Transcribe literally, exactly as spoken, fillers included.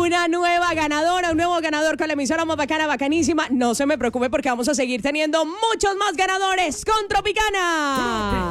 una nueva ganadora, un nuevo ganador con la emisora más bacana, bacanísima. No se me preocupe porque vamos a seguir teniendo muchos más ganadores con Tropicana.